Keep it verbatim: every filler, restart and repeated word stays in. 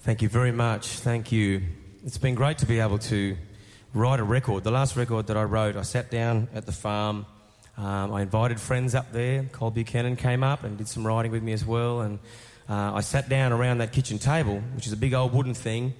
Thank you very much. Thank you. It's been great to be able to write a record. The last record that I wrote, I sat down at the farm. Um, I invited friends up there. Cole Buchanan came up and did some writing with me as well. And uh, I sat down around that kitchen table, which is a big old wooden thing,